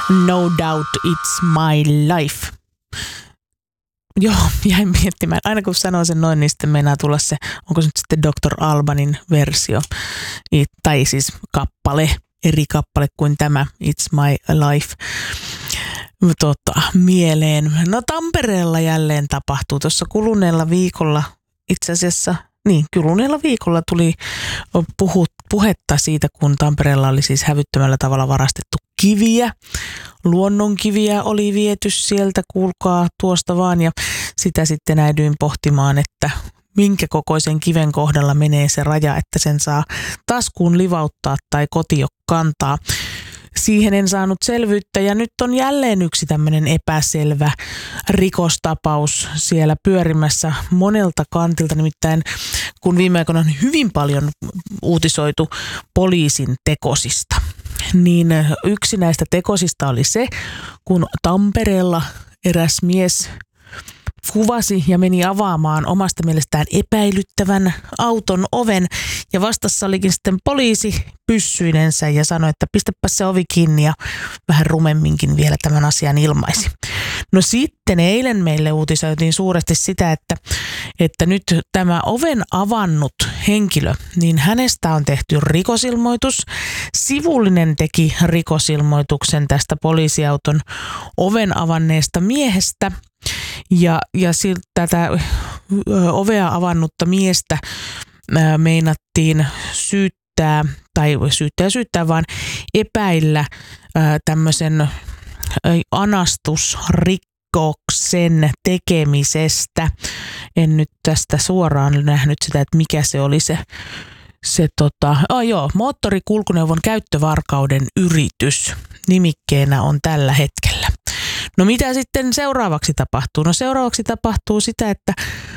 No doubt it's my life. Joo, jäin miettimään. Aina kun sanoo sen noin, niin sitten meinaa tulla se, onko se nyt sitten Dr. Albanin versio, tai siis kappale, eri kappale kuin tämä It's my life. Mieleen. No Tampereella jälleen tapahtuu. Tuossa kuluneella viikolla, itse asiassa, kuluneella viikolla tuli puhetta siitä, kun Tampereella oli siis hävyttömällä tavalla varastettu kiviä. Luonnonkiviä oli viety sieltä, kuulkaa tuosta vaan, ja sitä sitten äidyin pohtimaan, että minkä kokoisen kiven kohdalla menee se raja, että sen saa taskuun livauttaa tai kotio kantaa. Siihen en saanut selvyyttä ja nyt on jälleen yksi tämmöinen epäselvä rikostapaus siellä pyörimässä monelta kantilta. Nimittäin kun viime aikoina on hyvin paljon uutisoitu poliisin tekosista, niin yksi näistä tekosista oli se, kun Tampereella eräs mies kuvasi ja meni avaamaan omasta mielestään epäilyttävän auton oven ja vastassa olikin sitten poliisi pyssyinensä ja sanoi, että pistäpä se ovi kiinni ja vähän rumemminkin vielä tämän asian ilmaisi. No sitten eilen meille uutisoitiin suuresti sitä, että nyt tämä oven avannut henkilö, niin hänestä on tehty rikosilmoitus. Sivullinen teki rikosilmoituksen tästä poliisiauton oven avanneesta miehestä. Ja tätä ovea avannutta miestä meinattiin syyttää, vaan epäillä tämmöisen anastusrikoksen tekemisestä. En nyt tästä suoraan nähnyt sitä, että mikä se oli moottorikulkuneuvon käyttövarkauden yritys nimikkeenä on tällä hetkellä. No mitä sitten seuraavaksi tapahtuu? No seuraavaksi tapahtuu sitä, että